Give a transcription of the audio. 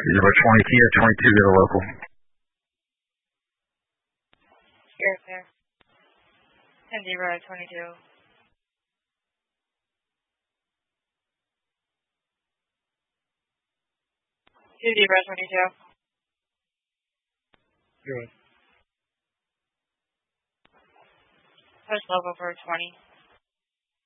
Zero 20 Kia 22 to the local. Here, there. 10-0 22. 2-0 22. Good. Push local for 20.